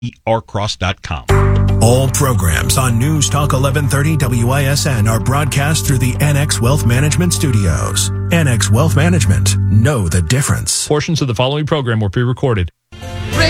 rcross.com. All programs on News Talk 1130 WISN are broadcast through the NX Wealth Management Studios. NX Wealth Management. Know the difference. Portions of the following program were pre-recorded.